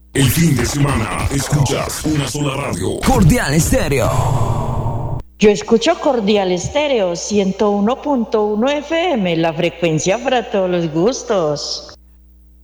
El fin de semana escuchas una sola radio. Cordial Estéreo. Yo escucho Cordial Estéreo 101.1 FM, la frecuencia para todos los gustos.